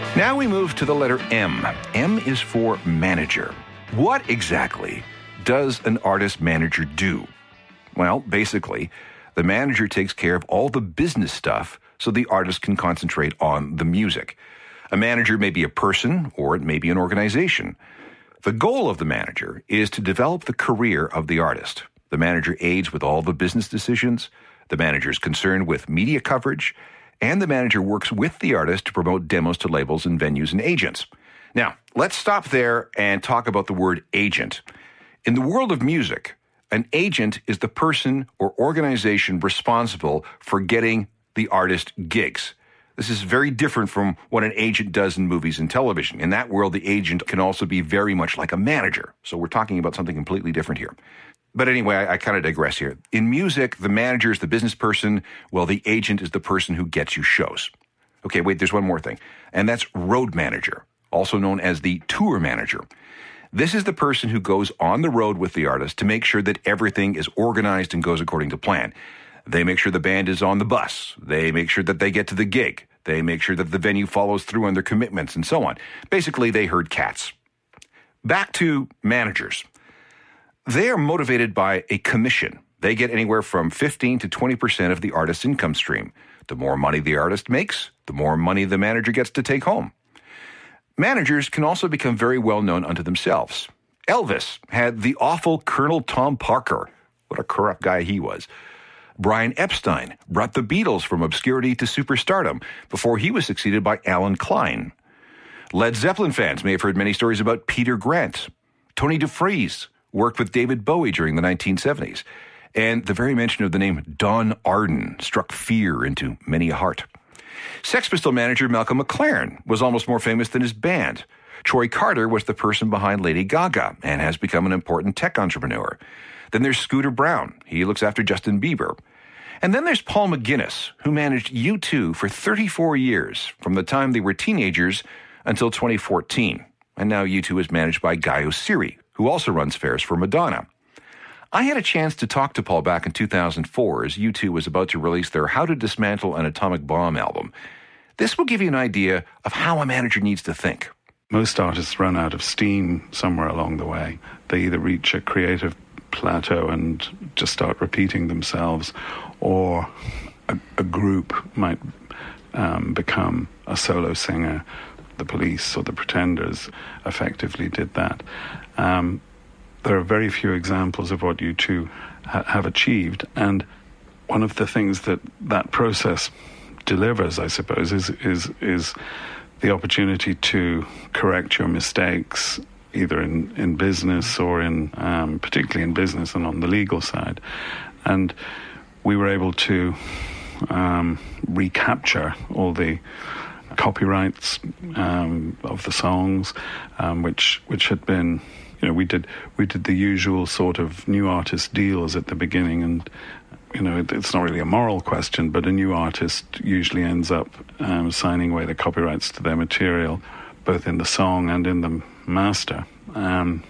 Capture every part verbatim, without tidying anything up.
Now we move to the letter M. M is for manager. What exactly does an artist manager do? Well, basically, the manager takes care of all the business stuff so the artist can concentrate on the music. A manager may be a person or it may be an organization. The goal of the manager is to develop the career of the artist. The manager aids with all the business decisions. The manager is concerned with media coverage. And the manager works with the artist to promote demos to labels and venues and agents. Now, let's stop there and talk about the word agent. In the world of music, an agent is the person or organization responsible for getting the artist gigs. This is very different from what an agent does in movies and television. In that world, the agent can also be very much like a manager. So we're talking about something completely different here. But anyway, I, I kind of digress here. In music, the manager is the business person, while the agent is the person who gets you shows. Okay, wait, there's one more thing. And that's road manager, also known as the tour manager. This is the person who goes on the road with the artist to make sure that everything is organized and goes according to plan. They make sure the band is on the bus. They make sure that they get to the gig. They make sure that the venue follows through on their commitments and so on. Basically, they herd cats. Back to managers. They are motivated by a commission. They get anywhere from fifteen to twenty percent of the artist's income stream. The more money the artist makes, the more money the manager gets to take home. Managers can also become very well known unto themselves. Elvis had the awful Colonel Tom Parker. What a corrupt guy he was. Brian Epstein brought the Beatles from obscurity to superstardom before he was succeeded by Alan Klein. Led Zeppelin fans may have heard many stories about Peter Grant. Tony DeFries worked with David Bowie during the nineteen seventies. And the very mention of the name Don Arden struck fear into many a heart. Sex Pistol manager Malcolm McLaren was almost more famous than his band. Troy Carter was the person behind Lady Gaga and has become an important tech entrepreneur. Then there's Scooter Brown. He looks after Justin Bieber. And then there's Paul McGuinness, who managed U two for thirty-four years, from the time they were teenagers until twenty fourteen. And now U two is managed by Guy Oseary, who also runs fairs for Madonna. I had a chance to talk to Paul back in two thousand four as U two was about to release their How to Dismantle an Atomic Bomb album. This will give you an idea of how a manager needs to think. Most artists run out of steam somewhere along the way. They either reach a creative plateau and just start repeating themselves, or a, a group might um, become a solo singer. The Police or the Pretenders effectively did that. Um, there are very few examples of what U two ha- have achieved, and one of the things that that process delivers, I suppose, is is is the opportunity to correct your mistakes, either in, in business or in, um, particularly in business and on the legal side. And we were able to um, recapture all the copyrights um, of the songs, um, which which had been, you know, we did we did the usual sort of new artist deals at the beginning, and you know, it, it's not really a moral question, but a new artist usually ends up um, signing away the copyrights to their material, both in the song and in the master. Um,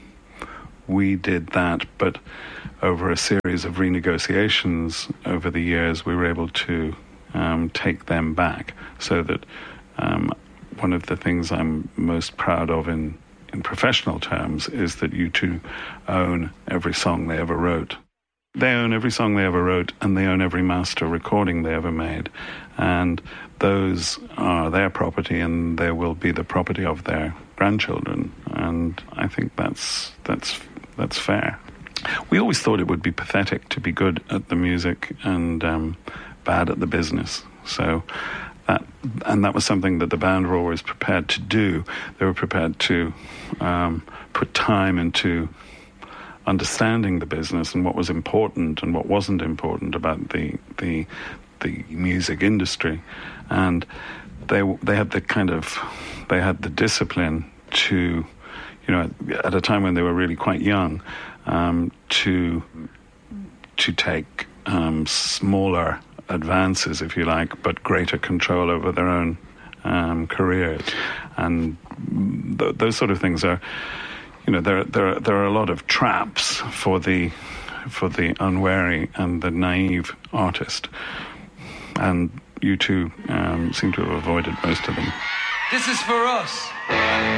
we did that, but over a series of renegotiations over the years, we were able to um, take them back, so that um, one of the things I'm most proud of in, in professional terms is that U two own every song they ever wrote. They own every song they ever wrote, and they own every master recording they ever made. And those are their property, and they will be the property of their grandchildren. And I think that's that's that's fair. We always thought it would be pathetic to be good at the music and um, bad at the business. So that, and that was something that the band were always prepared to do. They were prepared to um, put time into understanding the business and what was important and what wasn't important about the the the music industry, and they they had the kind of they had the discipline to, you know, at a time when they were really quite young, um, to to take um, smaller advances, if you like, but greater control over their own um, careers, and th- those sort of things are. You know, there there there are a lot of traps for the for the unwary and the naive artist, and U two um, seem to have avoided most of them. This is for us.